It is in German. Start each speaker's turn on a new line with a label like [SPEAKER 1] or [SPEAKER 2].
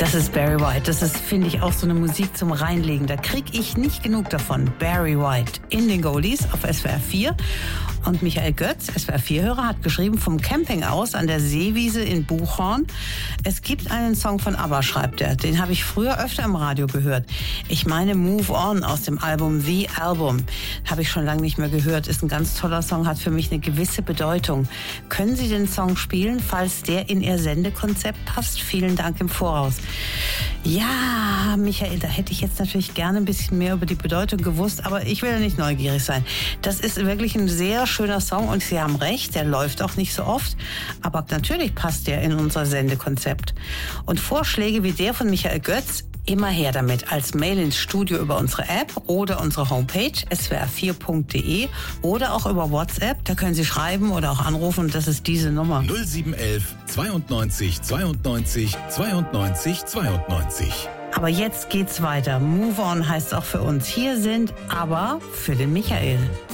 [SPEAKER 1] Das ist Barry White. Das ist, finde ich, auch so eine Musik zum Reinlegen. Da kriege ich nicht genug davon. Barry White in den Goldies auf SWR 4. Und Michael Götz, SWR 4-Hörer, hat geschrieben, vom Camping aus an der Seewiese in Buchhorn. Es gibt einen Song von ABBA, schreibt er. Den habe ich früher öfter im Radio gehört. Ich meine Move On aus dem Album The Album. Habe ich schon lange nicht mehr gehört. Ist ein ganz toller Song, hat für mich eine gewisse Bedeutung. Können Sie den Song spielen, falls der in Ihr Sendekonzept passt? Vielen Dank im Voraus. Ja, Michael, da hätte ich jetzt natürlich gerne ein bisschen mehr über die Bedeutung gewusst, aber ich will ja nicht neugierig sein. Das ist wirklich ein sehr schöner Song und Sie haben recht, der läuft auch nicht so oft, aber natürlich passt der in unser Sendekonzept. Und Vorschläge wie der von Michael Götz, immer her damit, als Mail ins Studio über unsere App oder unsere Homepage swr4.de oder auch über WhatsApp, da können Sie schreiben oder auch anrufen und das ist diese Nummer.
[SPEAKER 2] 0711 92 92 92 92.
[SPEAKER 1] Aber jetzt geht's weiter. Move On heißt auch für uns. Hier sind aber für den Michael.